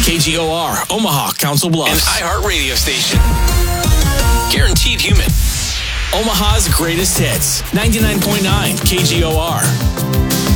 KGOR, Omaha, Council Bluffs. An iHeart radio station. Guaranteed human. Omaha's greatest hits. 99.9 KGOR.